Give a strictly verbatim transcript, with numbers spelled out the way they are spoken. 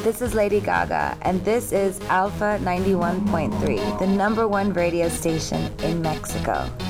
This is Lady Gaga, and this is Alpha ninety-one point three, the number one radio station in Mexico.